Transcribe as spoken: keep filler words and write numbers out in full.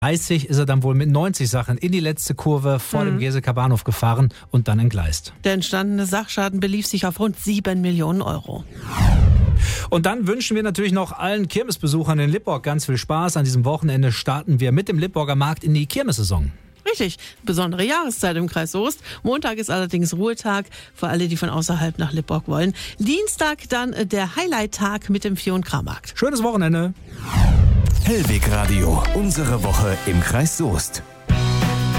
dreißig ist er dann wohl mit neunzig Sachen in die letzte Kurve vor mhm. dem Geseker Bahnhof gefahren und dann entgleist. Der entstandene Sachschaden belief sich auf rund sieben Millionen Euro. Und dann wünschen wir natürlich noch allen Kirmesbesuchern in Lippborg ganz viel Spaß. An diesem Wochenende starten wir mit dem Lippborger Markt in die Kirmessaison. Richtig, besondere Jahreszeit im Kreis Soest. Montag ist allerdings Ruhetag für alle, die von außerhalb nach Lippborg wollen. Dienstag dann der Highlight-Tag mit dem Vieh- und Krammarkt. Schönes Wochenende. Hellweg Radio, unsere Woche im Kreis Soest.